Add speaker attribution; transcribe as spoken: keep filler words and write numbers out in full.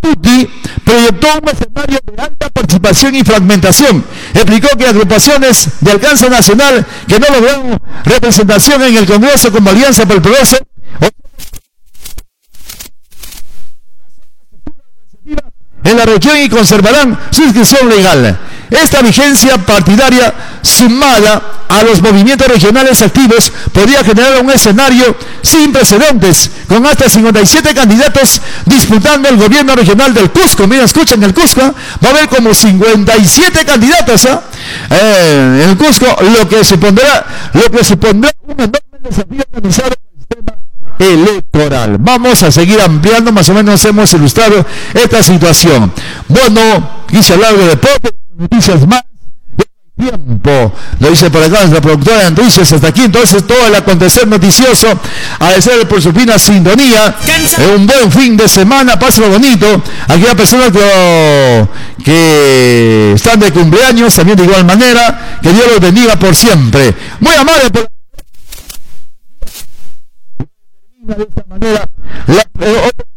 Speaker 1: Tutti proyectó un escenario de alta participación y fragmentación. Explicó que agrupaciones de alcance nacional que no lograron representación en el Congreso como Alianza por el Progreso en la región y conservarán su inscripción legal. Esta vigencia partidaria, sumada a los movimientos regionales activos, podría generar un escenario sin precedentes, con hasta cincuenta y siete candidatos disputando el gobierno regional del Cusco. Mira, escuchen, el Cusco va a haber como cincuenta y siete candidatos ¿eh? Eh, en el Cusco, lo que supondrá, lo que supondrá un enorme desafío organizado el sistema electoral. Vamos a seguir ampliando, más o menos hemos ilustrado esta situación. Bueno, quise hablar de deporte, noticias más. Tiempo, lo dice por acá nuestra productora de noticias. Hasta aquí entonces todo el acontecer noticioso. Agradecer por su fina sintonía. Eh, un buen fin de semana, pásenlo bonito. Aquí hay personas que, que están de cumpleaños también de igual manera. Que Dios los bendiga por siempre. Muy amable por de esta manera la, eh,